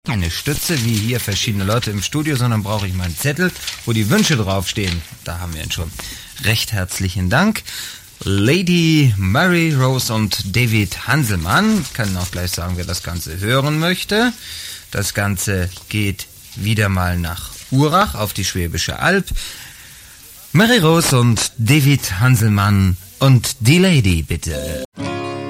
Keine Stütze, wie hier verschiedene Leute im Studio, sondern brauche ich mal einen Zettel, wo die Wünsche draufstehen. Da haben wir ihn schon. Recht herzlichen Dank. Lady Mary Rose und David Hanselmann. Können auch gleich sagen, wer das Ganze hören möchte. Das Ganze geht wieder mal nach Urach auf die Schwäbische Alb. Mary Rose und David Hanselmann und die Lady, bitte.